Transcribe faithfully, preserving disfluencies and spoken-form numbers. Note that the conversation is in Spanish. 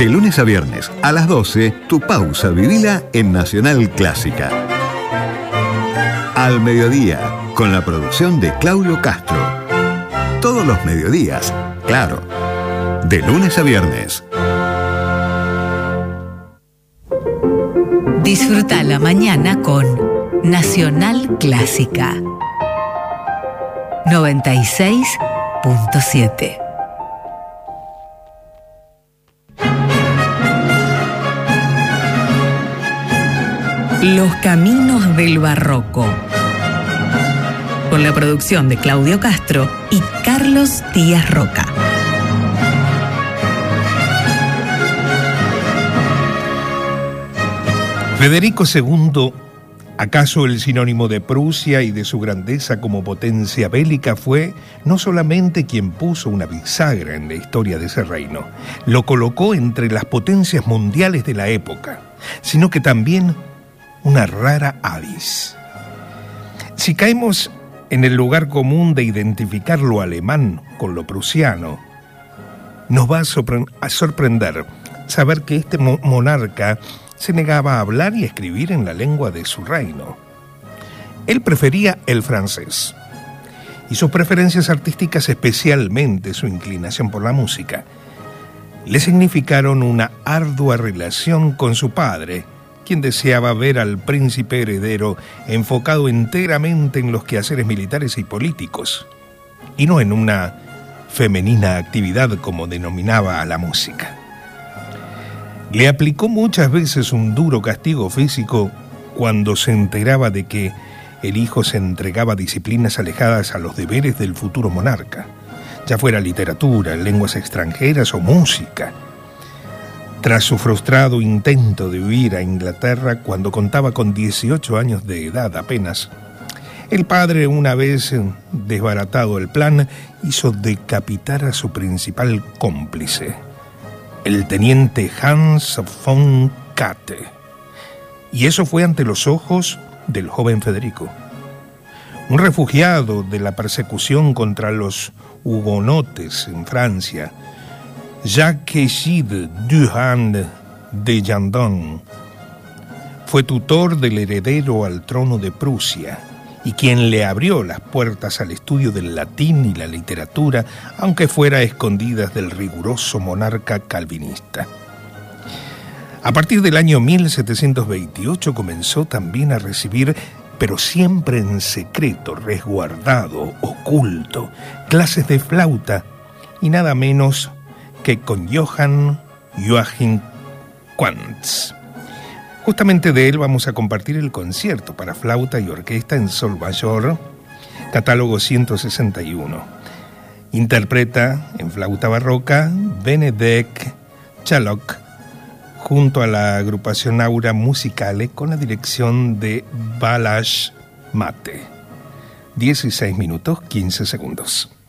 De lunes a viernes a las doce, tu pausa vivila en Nacional Clásica. Al mediodía, con la producción de Claudio Castro. Todos los mediodías, claro. De lunes a viernes. Disfruta la mañana con Nacional Clásica noventa y seis punto siete. Los caminos del barroco, con la producción de Claudio Castro y Carlos Díaz Roca. Federico segundo, acaso el sinónimo de Prusia y de su grandeza como potencia bélica, fue no solamente quien puso una bisagra en la historia de ese reino, lo colocó entre las potencias mundiales de la época, sino que también una rara avis. Si caemos en el lugar común de identificar lo alemán con lo prusiano, nos va a, sorpre- a sorprender saber que este mo- monarca se negaba a hablar y escribir en la lengua de su reino. Él prefería el francés, y sus preferencias artísticas, especialmente su inclinación por la música, le significaron una ardua relación con su padre, quien deseaba ver al príncipe heredero enfocado enteramente en los quehaceres militares y políticos, y no en una femenina actividad como denominaba a la música. Le aplicó muchas veces un duro castigo físico cuando se enteraba de que el hijo se entregaba a disciplinas alejadas a los deberes del futuro monarca, ya fuera literatura, lenguas extranjeras o música. Tras su frustrado intento de huir a Inglaterra cuando contaba con dieciocho años de edad apenas, el padre, una vez desbaratado el plan, hizo decapitar a su principal cómplice, el teniente Hans von Katte. Y eso fue ante los ojos del joven Federico, un refugiado de la persecución contra los hugonotes en Francia. Jacques Gide Durand de Jandon fue tutor del heredero al trono de Prusia y quien le abrió las puertas al estudio del latín y la literatura, aunque fuera a escondidas del riguroso monarca calvinista. A partir del año mil setecientos veintiocho comenzó también a recibir, pero siempre en secreto, resguardado, oculto, clases de flauta, y nada menos que con Johann Joachim Quantz. Justamente de él vamos a compartir el concierto para flauta y orquesta en sol mayor, catálogo ciento sesenta y uno. Interpreta en flauta barroca Benedek Chaloc junto a la agrupación Aura Musicale con la dirección de Balázs Mate. dieciséis minutos quince segundos.